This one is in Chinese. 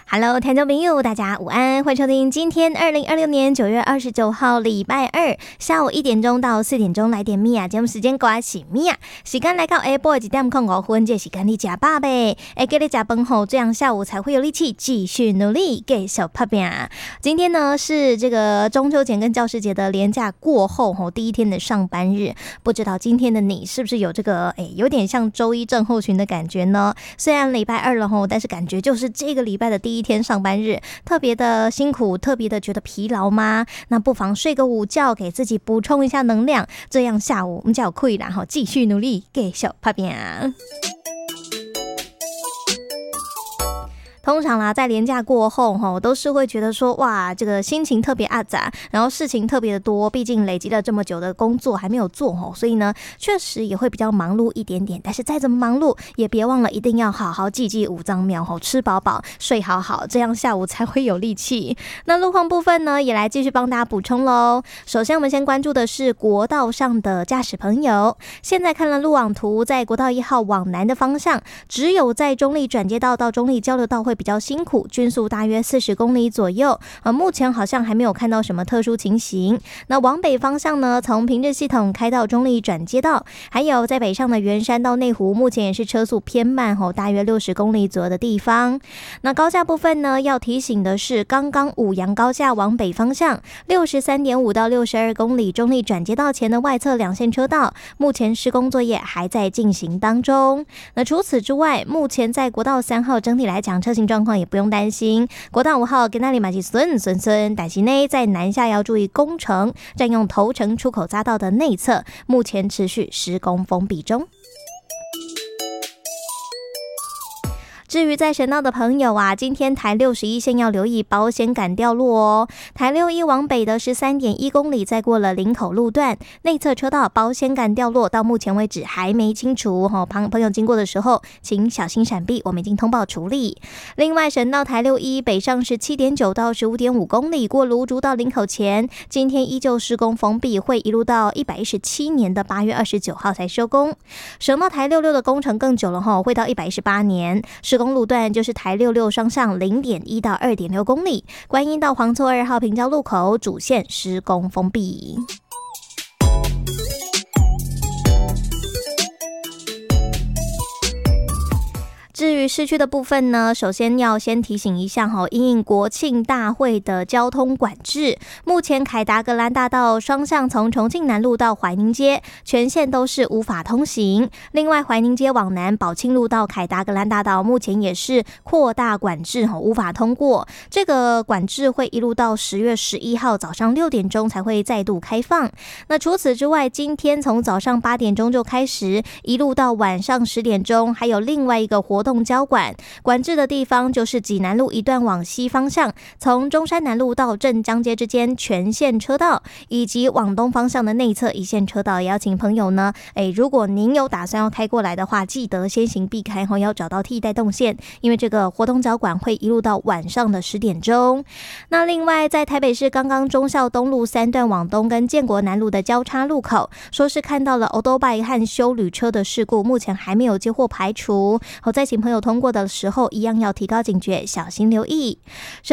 Hello， 听众朋友，大家午安，欢迎收听今天2026年9月29号礼拜二下午1点钟到4点钟来点米啊，节目时间关系米啊，时间来到下晡1点05分，这时间你吃饱呗，给你吃饭后，这样下午才会有力气继续努力继续打拼。今天呢是这个中秋节跟教师节的连假过后第一天的上班日，不知道今天的你是不是有这个有点像周一症候群的感觉呢？虽然礼拜二了但是感觉就是这个礼拜的第一天上班日特别的辛苦，特别的觉得疲劳吗？那不妨睡个午觉，给自己补充一下能量，这样下午我们就有可以啦，继续努力继续打拼。通常啦，在连假过后都是会觉得说，哇，这个心情特别阿杂，然后事情特别的多，毕竟累积了这么久的工作还没有做所以呢，确实也会比较忙碌一点点。但是再怎么忙碌，也别忘了一定要好好记五脏庙吃饱饱，睡好好，这样下午才会有力气。那路况部分呢，也来继续帮大家补充咯。首先我们先关注的是国道上的驾驶朋友，现在看了路网图，在国道1号往南的方向，只有在中立转接道到中立交流道会比较辛苦，均速大约40公里左右。目前好像还没有看到什么特殊情形。那往北方向呢，从平日系统开到中立转接道，还有在北上的圆山到内湖，目前也是车速偏慢大约60公里左右的地方。那高架部分呢，要提醒的是，刚刚五杨高架往北方向 63.5 到62公里中立转接道前的外侧两线车道，目前施工作业还在进行当中。那除此之外，目前在国道3号整体来讲，车型状况也不用担心。国道5号跟那里马是顺，但是呢，在南下要注意工程，占用头城出口匝道的内侧，目前持续施工封闭中。至于在省道的朋友啊，今天台61线要留意保险杆掉落哦。台61往北的 13.1 公里，再过了林口路段，内侧车道保险杆掉落，到目前为止还没清除朋友经过的时候，请小心闪避，我们已经通报处理。另外，省道台61北上 17.9 到 15.5 公里，过芦竹到林口前，今天依旧施工封闭，会一路到117年的8月29号才收工。省道台66的工程更久了会到118年。施工路段就是台66双向 0.1 到 2.6 公里，观音到黄厝2号平交路口主线施工封闭。至于市区的部分呢，首先要先提醒一下因应国庆大会的交通管制，目前凯达格兰大道双向从重庆南路到怀宁街全线都是无法通行。另外，怀宁街往南宝庆路到凯达格兰大道目前也是扩大管制无法通过。这个管制会一路到10月11号早上6点钟才会再度开放。那除此之外，今天从早上8点钟就开始，一路到晚上10点钟，还有另外一个活动交管制的地方就是济南路一段往西方向，从中山南路到镇江街之间全线车道，以及往东方向的内侧一线车道。也要请朋友呢，如果您有打算要开过来的话，记得先行避开要找到替代动线，因为这个活动交管会一路到晚上的10点钟。那另外，在台北市刚刚忠孝东路3段往东跟建国南路的交叉路口，说是看到了欧多拜和休旅车的事故，目前还没有接获排除。再请朋友通过的时候，一样要提高警觉，小心留意。